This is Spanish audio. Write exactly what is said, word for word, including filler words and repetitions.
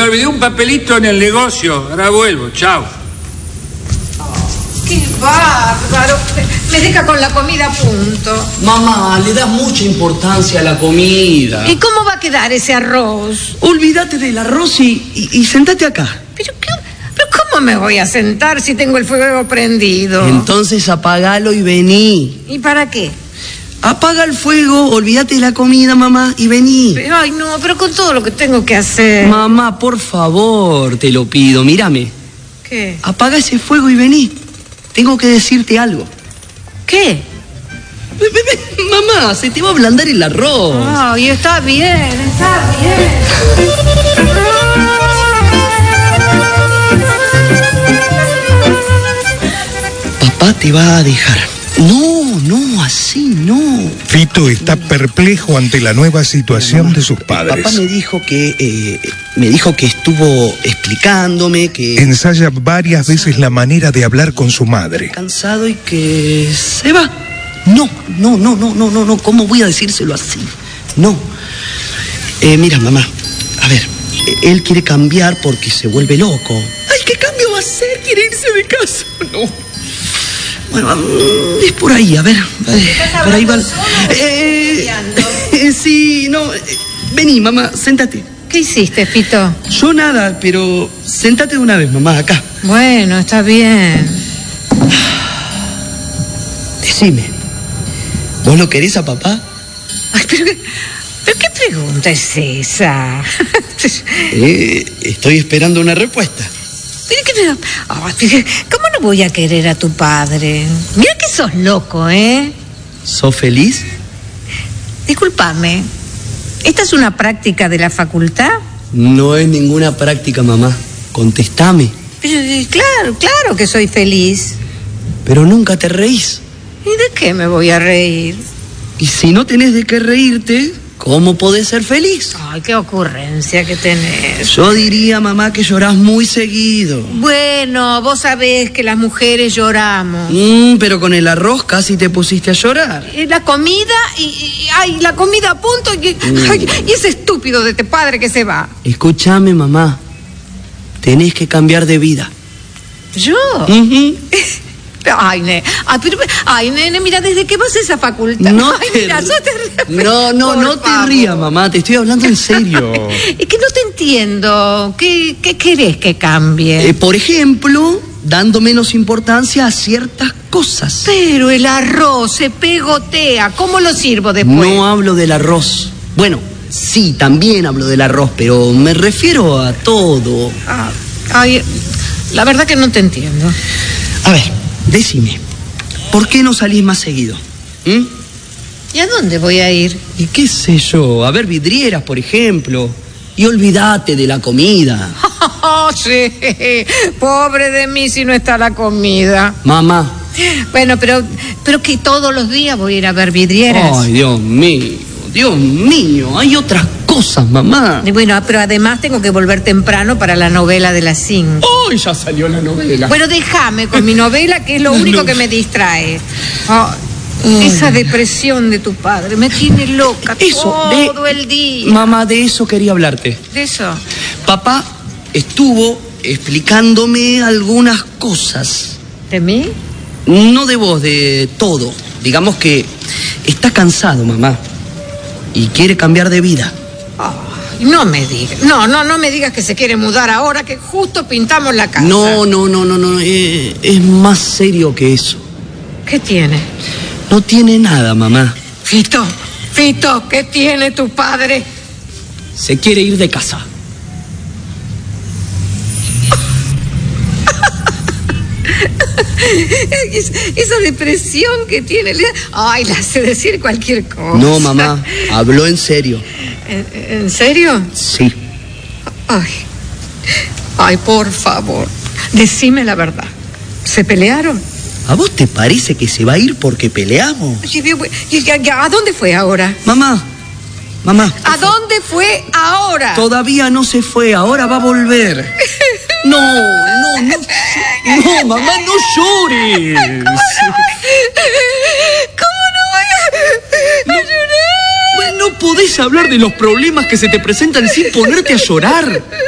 olvidé un papelito en el negocio. Ahora vuelvo, chao. ¡Qué bárbaro! Me deja con la comida a punto. Mamá, le das mucha importancia a la comida. ¿Y cómo va a quedar ese arroz? Olvídate del arroz y, y, y sentate acá. ¿Pero, qué, ¿Pero cómo me voy a sentar si tengo el fuego prendido? Entonces apagalo y vení. ¿Y para qué? Apaga el fuego, olvídate de la comida, mamá, y vení. Pero, ay, no, pero con todo lo que tengo que hacer. Mamá, por favor, te lo pido, mírame. ¿Qué? Apaga ese fuego y vení. Tengo que decirte algo. ¿Qué? Mamá, se te va a ablandar el arroz. Ay, está bien, está bien. Papá te va a dejar. No, no, así no. Fito está perplejo ante la nueva situación de sus padres. Papá me dijo que eh, me dijo que estuvo explicándome que ensaya varias veces la manera de hablar con su madre. Cansado y que se va. No, no, no, no, no, no, no. ¿Cómo voy a decírselo así? No. Eh, mira, mamá. A ver, él quiere cambiar porque se vuelve loco. Ay, ¿qué cambio va a hacer? ¿Quiere irse de casa? No. Bueno, es por ahí, a ver. Eh, por ahí va. Eh, eh, sí, no. Eh, vení, mamá, séntate. ¿Qué hiciste, Fito? Yo nada, pero séntate de una vez, mamá, acá. Bueno, está bien. Decime, ¿vos lo querés a papá? Ay, pero, pero ¿qué pregunta es esa? eh, estoy esperando una respuesta. Pero, ¿qué, oh, pero, ¿cómo no voy a querer a tu padre? Mira que sos loco, ¿eh? ¿Sos feliz? Discúlpame, ¿esta es una práctica de la facultad? No es ninguna práctica, mamá. Contestame. Pero, claro, claro que soy feliz. Pero nunca te reís. ¿Y de qué me voy a reír? Y si no tenés de qué reírte, ¿cómo podés ser feliz? Ay, qué ocurrencia que tenés. Yo diría, mamá, que llorás muy seguido. Bueno, vos sabés que las mujeres lloramos. Mm, pero con el arroz casi te pusiste a llorar. Y la comida, y, y ay, la comida a punto, y, mm. ay, y ese estúpido de este padre que se va. Escúchame, mamá. Tenés que cambiar de vida. ¿Yo? Uh-huh. Ay, nene, ay, pero, ay, nene, mira, ¿desde qué vas a esa facultad? No ay, te, mira, yo te no, no, no te rías, mamá, te estoy hablando en serio. Es que no te entiendo. ¿Qué, qué querés que cambie? Eh, por ejemplo, dando menos importancia a ciertas cosas. Pero el arroz se pegotea. ¿Cómo lo sirvo después? No hablo del arroz. Bueno, sí, también hablo del arroz, pero me refiero a todo. Ah, ay, la verdad que no te entiendo. A ver, decime, ¿por qué no salís más seguido? ¿Mm? ¿Y a dónde voy a ir? Y qué sé yo, a ver vidrieras, por ejemplo. Y olvídate de la comida. Oh, sí, pobre de mí si no está la comida. Mamá. Bueno, pero, pero que todos los días voy a ir a ver vidrieras. Ay, Dios mío, Dios mío, hay otras cosas, mamá. Y bueno, pero además tengo que volver temprano para la novela de las cinco. ¡Ay, ya salió la novela! Bueno, déjame con mi novela, que es lo único no. que me distrae. Oh, esa depresión de tu padre me tiene loca eso, todo de, el día. Mamá, de eso quería hablarte. ¿De eso? Papá estuvo explicándome algunas cosas. ¿De mí? No de vos, de todo. Digamos que está cansado, mamá. Y quiere cambiar de vida. Oh, no me digas. No, no, no me digas que se quiere mudar ahora que justo pintamos la casa. No, no, no, no, no. Eh, es más serio que eso. ¿Qué tiene? No tiene nada, mamá. Fito, Fito, ¿qué tiene tu padre? Se quiere ir de casa. Esa depresión que tiene, ay, la hace decir cualquier cosa. No, mamá, habló en serio. ¿En, en serio? Sí. Ay, ay, por favor, decime la verdad. ¿Se pelearon? ¿A vos te parece que se va a ir porque peleamos? ¿A dónde fue ahora? Mamá, mamá. ¿A dónde fue ahora? Todavía no se fue, ahora va a volver. No, no, no. No, mamá, no llores. ¿Cómo no voy, ¿Cómo no voy a, a llorar? No, no podés hablar de los problemas que se te presentan sin ponerte a llorar.